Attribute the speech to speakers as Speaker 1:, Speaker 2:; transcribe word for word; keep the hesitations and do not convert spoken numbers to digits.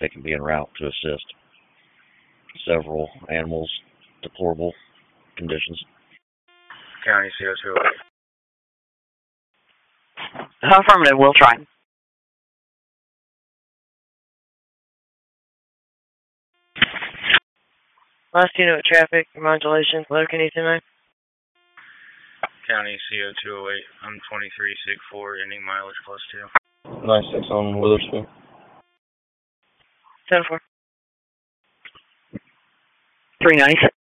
Speaker 1: they can be en route to assist. Several animals, deplorable conditions.
Speaker 2: County C O two oh eight.
Speaker 3: Affirmative, we'll try. Last unit of traffic, modulation, letter can you tonight?
Speaker 2: County C O two oh eight, I'm twenty-three six four, ending mileage plus two.
Speaker 4: nine six on Witherspoon.
Speaker 3: ten four. three ninety-six.